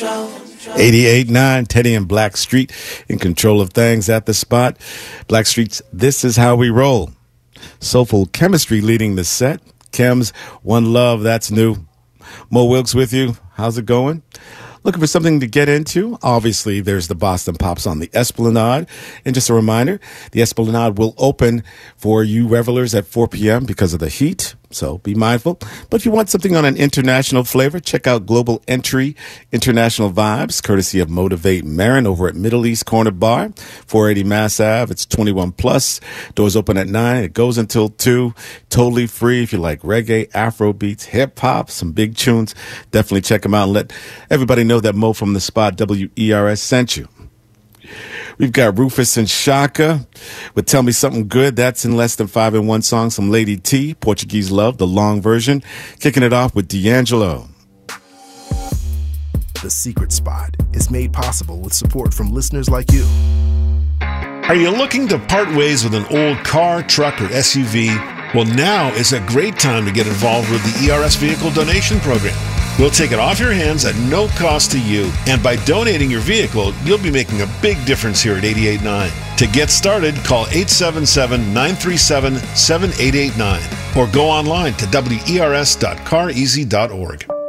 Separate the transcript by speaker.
Speaker 1: 88.9, Teddy and Black Street in control of things at the spot. Black Street's This Is How We Roll. Soulful Chemistry leading the set. Chem's One Love, that's new. Mo Wilkes with you. How's it going? Looking for something to get into? Obviously, there's the Boston Pops on the Esplanade. And just a reminder, the Esplanade will open for you revelers at 4 p.m. because of the heat. So be mindful. But if you want something on an international flavor, check out Global Entry International Vibes, courtesy of Motivate Marin over at Middle East Corner Bar, 480 Mass Ave. It's 21 plus. Doors open at 9. It goes until 2. Totally free. If you like reggae, Afro beats, hip hop, some big tunes, definitely check them out and let everybody know that Mo from the spot WERS sent you. We've got Rufus and Shaka with Tell Me Something Good. That's in less than 5 in 1 song. Some Lady T, Portuguese Love, the long version. Kicking it off with D'Angelo.
Speaker 2: The Secret Spot is made possible with support from listeners like you.
Speaker 3: Are you looking to part ways with an old car, truck, or SUV? Well, now is a great time to get involved with the ERS Vehicle Donation Program. We'll take it off your hands at no cost to you. And by donating your vehicle, you'll be making a big difference here at 88.9. To get started, call 877-937-7889 or go online to wers.careasy.org.